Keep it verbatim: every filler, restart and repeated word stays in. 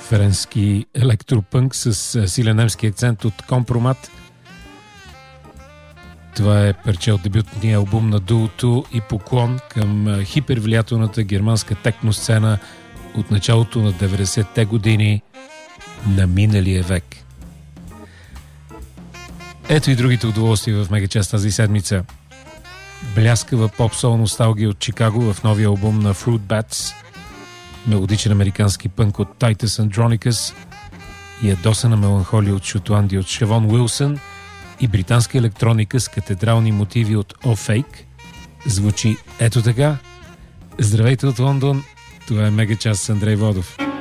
френски електропънк с силен немски акцент от Компромат. Това е парче от дебютния албум на дуото и поклон към хипервлиятелната германска техносцена от началото на деветдесетте години на миналия век. Ето и другите удоволствия в Мегачас тази седмица. Бляскава поп-сол носталгия от Чикаго в новия албум на Fruit Bats, мелодичен американски пънк от Titus Andronicus, ядосана меланхолия от Шотландия от Шевон Уилсън и британска електроника с катедрални мотиви от О Фейк звучи ето така. Здравейте от Лондон, това е Мегачас с Андрей Водов.